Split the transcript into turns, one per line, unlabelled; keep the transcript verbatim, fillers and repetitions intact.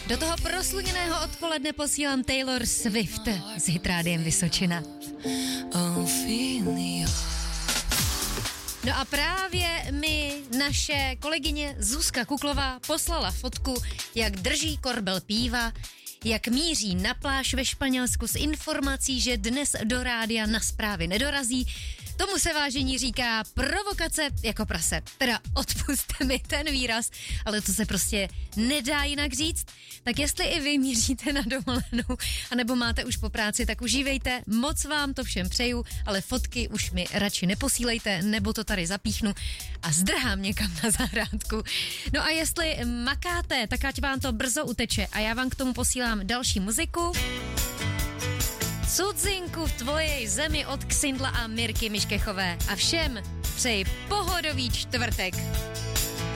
Do toho prosluněného odpoledne posílám Taylor Swift s Hitrádiem Vysočina. No a právě mi naše kolegyně Zuzka Kuklová poslala fotku, jak drží korbel píva, jak míří na pláž ve Španělsku s informací, že dnes do rádia na zprávy nedorazí. Tomu se, vážení, říká provokace jako prase. Teda odpusťte mi ten výraz, ale to se prostě nedá jinak říct. Tak jestli i vy míříte na dovolenou, anebo máte už po práci, tak užívejte. Moc vám to všem přeju, ale fotky už mi radši neposílejte, nebo to tady zapíchnu a zdrhám někam na zahrádku. No a jestli makáte, tak ať vám to brzo uteče a já vám k tomu posílám další muziku. Cudzinku v tvojej zemi od Ksindla a Mirky Miškechové. A všem přeji pohodový čtvrtek.